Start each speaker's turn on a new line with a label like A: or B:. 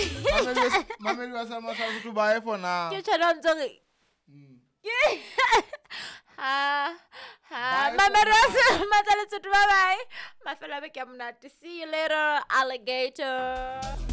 A: Mameli wa sa masalo to buy for now.
B: Ke tshwana ntse Mama, see you later, alligator.